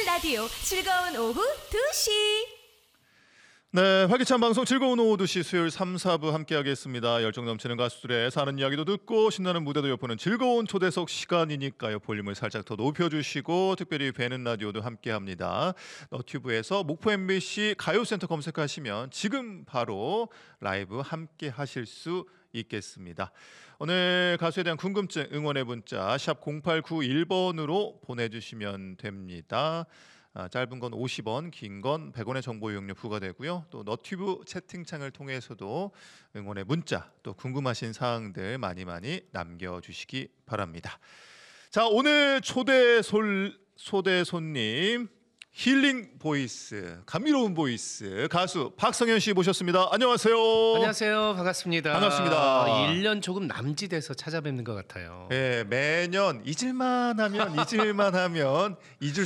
라디오 즐거운 오후 2시. 네, 활기찬 방송 즐거운 오후 2시 수요일 3, 4부 함께하겠습니다. 열정 넘치는 가수들의 사는 이야기도 듣고 신나는 무대도 엿보는 즐거운 초대석 시간이니까요. 볼륨을 살짝 더 높여주시고 특별히 뵈는 라디오도 함께합니다. 너튜브에서 목포 MBC 가요센터 검색하시면 지금 바로 라이브 함께하실 수 있겠습니다. 오늘 가수에 대한 궁금증 응원의 문자 샵 0891번으로 보내주시면 됩니다. 짧은 건 50원, 긴 건 100원의 정보 이용료 부과되고요. 또 너튜브 채팅창을 통해서도 응원의 문자, 또 궁금하신 사항들 많이 남겨주시기 바랍니다. 자, 오늘 초대 손님 힐링 보이스, 감미로운 보이스 가수 박성현 씨 모셨습니다. 안녕하세요. 안녕하세요. 반갑습니다. 반갑습니다. 1년 조금 남짓해서 찾아뵙는 것 같아요. 네, 매년 잊을